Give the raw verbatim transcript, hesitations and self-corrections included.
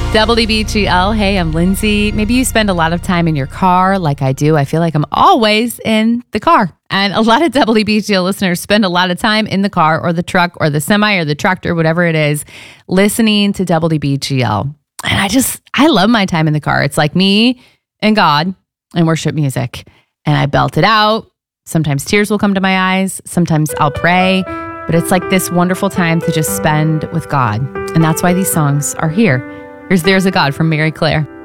W D B G L. Hey, I'm Lindsay. Maybe you spend a lot of time in your car like I do. I feel like I'm always in the car. And a lot of W D B G L listeners spend a lot of time in the car or the truck or the semi or the tractor, whatever it is, listening to W D B G L. And I just, I love my time in the car. It's like me and God and worship music. And I belt it out. Sometimes tears will come to my eyes. Sometimes I'll pray. But it's like this wonderful time to just spend with God. And that's why these songs are here. Here's There's a God from Mary Claire.